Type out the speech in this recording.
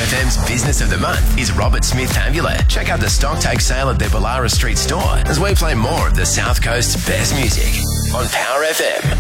FM's Business of the Month is Robert Smith Amulet. Check out the stock take sale at their Ballara Street store as we play more of the South Coast's best music on Power FM.